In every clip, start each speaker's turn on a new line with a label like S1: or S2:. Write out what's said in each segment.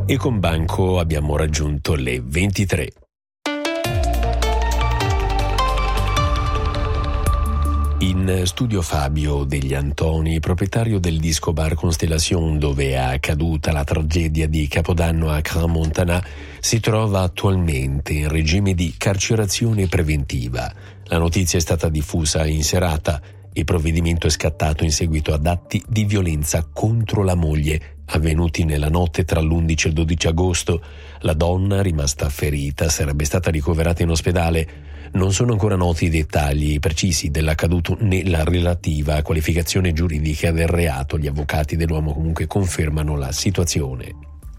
S1: e con Banco abbiamo raggiunto le 23. In studio Fabio degli Antoni, proprietario del disco bar Constellation dove è accaduta la tragedia di Capodanno a Crans-Montana, si trova attualmente in regime di carcerazione preventiva. La notizia è stata diffusa in serata. Il provvedimento è scattato in seguito ad atti di violenza contro la moglie avvenuti nella notte tra l'11 e il 12 agosto. La donna, rimasta ferita, sarebbe stata ricoverata in ospedale. Non sono ancora noti i dettagli precisi dell'accaduto né la relativa qualificazione giuridica del reato. Gli avvocati dell'uomo comunque confermano la situazione.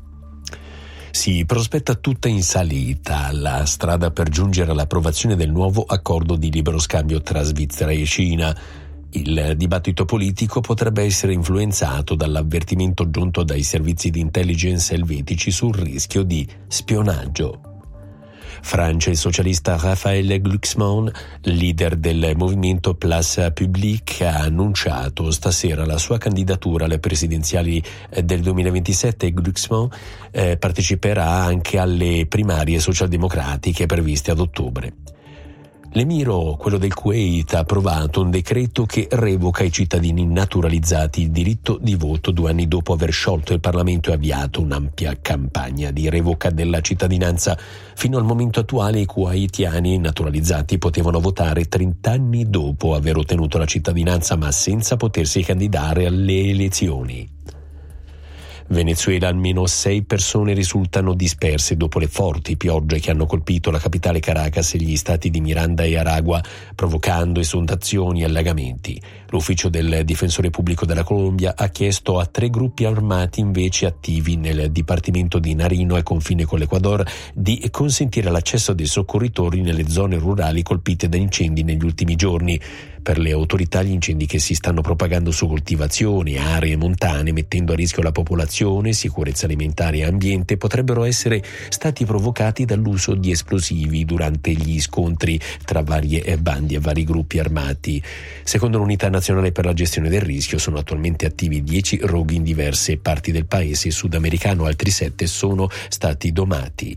S1: Si prospetta tutta in salita la strada per giungere all'approvazione del nuovo accordo di libero scambio tra Svizzera e Cina. Il dibattito politico potrebbe essere influenzato dall'avvertimento giunto dai servizi di intelligence elvetici sul rischio di spionaggio. Francia, il socialista Raphaël Glucksmann, leader del movimento Place Publique, ha annunciato stasera la sua candidatura alle presidenziali del 2027. Glucksmann parteciperà anche alle primarie socialdemocratiche previste ad ottobre. L'emiro, quello del Kuwait, ha approvato un decreto che revoca ai cittadini naturalizzati il diritto di voto 2 anni dopo aver sciolto il Parlamento e avviato un'ampia campagna di revoca della cittadinanza. Fino al momento attuale i kuwaitiani naturalizzati potevano votare 30 anni dopo aver ottenuto la cittadinanza, ma senza potersi candidare alle elezioni. Venezuela, almeno 6 persone risultano disperse dopo le forti piogge che hanno colpito la capitale Caracas e gli stati di Miranda e Aragua, provocando esondazioni e allagamenti. L'ufficio del difensore pubblico della Colombia ha chiesto a 3 gruppi armati invece attivi nel dipartimento di Narino al confine con l'Ecuador di consentire l'accesso dei soccorritori nelle zone rurali colpite da incendi negli ultimi giorni. Per le autorità gli incendi che si stanno propagando su coltivazioni, aree montane, mettendo a rischio la popolazione, sicurezza alimentare e ambiente, potrebbero essere stati provocati dall'uso di esplosivi durante gli scontri tra varie bandi e vari gruppi armati. Secondo l'Unità Nazionale per la Gestione del Rischio sono attualmente attivi 10 roghi in diverse parti del paese sudamericano, altri 7 sono stati domati.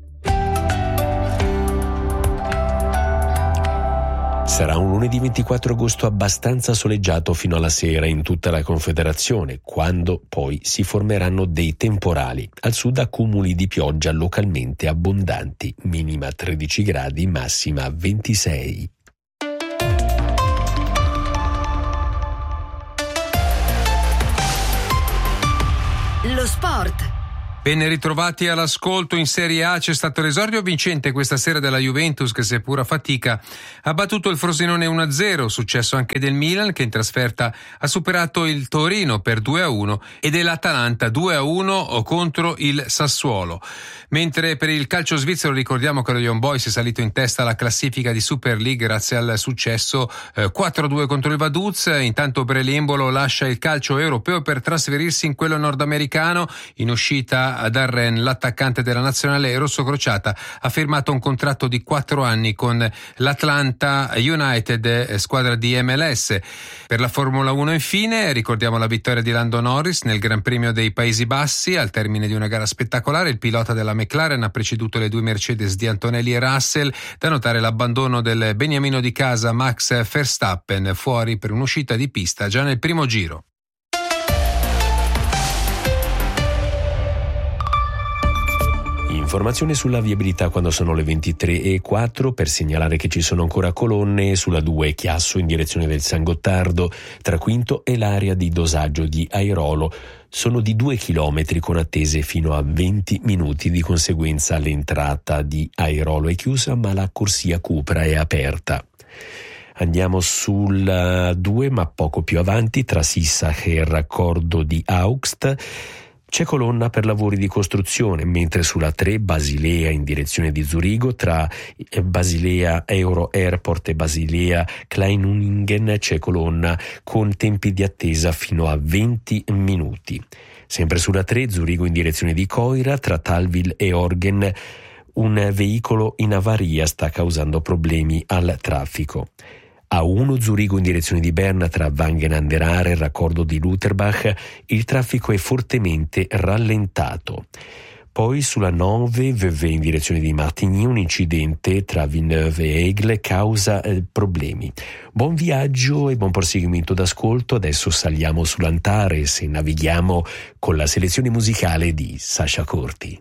S1: Sarà un lunedì 24 agosto abbastanza soleggiato fino alla sera in tutta la Confederazione, quando poi si formeranno dei temporali. Al sud accumuli di pioggia localmente abbondanti, minima 13 gradi, massima 26.
S2: Lo sport.
S3: Ben ritrovati all'ascolto. In Serie A c'è stato l'esordio vincente questa sera della Juventus che, seppur a fatica, ha battuto il Frosinone 1-0, successo anche del Milan che in trasferta ha superato il Torino per 2-1 e dell'Atalanta 2-1 contro il Sassuolo. Mentre per il calcio svizzero ricordiamo che lo Young Boys è salito in testa alla classifica di Super League grazie al successo 4-2 contro il Vaduz. Intanto Brelembolo lascia il calcio europeo per trasferirsi in quello nordamericano. In uscita dal Rennes l'attaccante della nazionale rossocrociata ha firmato un contratto di 4 anni con l'Atlanta United, squadra di MLS. Per la Formula 1 infine ricordiamo la vittoria di Lando Norris nel Gran Premio dei Paesi Bassi al termine di una gara spettacolare. Il pilota della McLaren ha preceduto le 2 Mercedes di Antonelli e Russell. Da notare l'abbandono del beniamino di casa Max Verstappen, fuori per un'uscita di pista già nel primo giro.
S1: Informazioni sulla viabilità quando sono le 23:04 per segnalare che ci sono ancora colonne sulla 2 Chiasso in direzione del San Gottardo tra Quinto e l'area di dosaggio di Airolo. Sono di 2 chilometri con attese fino a 20 minuti, di conseguenza l'entrata di Airolo è chiusa ma la corsia Cupra è aperta. Andiamo sul 2 ma poco più avanti tra Sissach e il raccordo di Augst. C'è colonna per lavori di costruzione, mentre sulla 3 Basilea in direzione di Zurigo tra Basilea Euro Airport e Basilea Kleinungen c'è colonna con tempi di attesa fino a 20 minuti. Sempre sulla 3 Zurigo in direzione di Coira tra Talville e Orgen un veicolo in avaria sta causando problemi al traffico. A1 Zurigo in direzione di Berna tra Wangen an der Aare e il raccordo di Lutherbach il traffico è fortemente rallentato. Poi sulla 9 in direzione di Martigny un incidente tra Villeneuve e Aigle causa problemi. Buon viaggio e buon proseguimento d'ascolto. Adesso saliamo sull'Antares e navighiamo con la selezione musicale di Sasha Corti.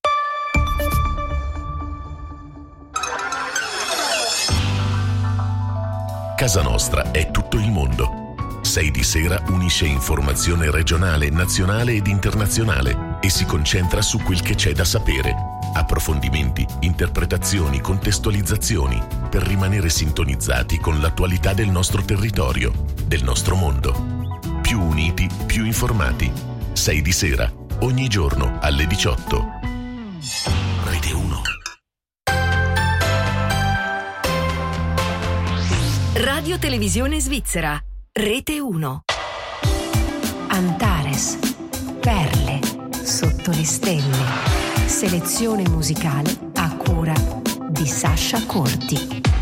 S4: Casa Nostra è tutto il mondo. 6 di Sera unisce informazione regionale, nazionale ed internazionale e si concentra su quel che c'è da sapere. Approfondimenti, interpretazioni, contestualizzazioni per rimanere sintonizzati con l'attualità del nostro territorio, del nostro mondo. Più uniti, più informati. 6 di Sera, ogni giorno alle 18. Rete 1.
S2: Radio Televisione Svizzera, Rete 1.
S5: Antares, perle sotto le stelle. Selezione musicale a cura di Sasha Corti.